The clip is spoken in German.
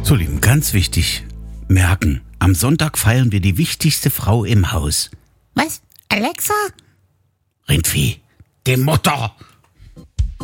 So, Lieben, ganz wichtig, merken, am Sonntag feiern wir die wichtigste Frau im Haus. Was? Alexa? Rindvieh, die Mutter.